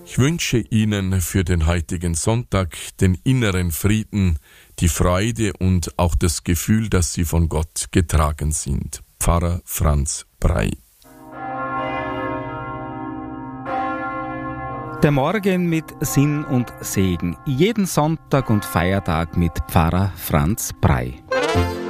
Ich wünsche Ihnen für den heutigen Sonntag den inneren Frieden, die Freude und auch das Gefühl, dass Sie von Gott getragen sind. Pfarrer Franz Brey. Der Morgen mit Sinn und Segen. Jeden Sonntag und Feiertag mit Pfarrer Franz Brey.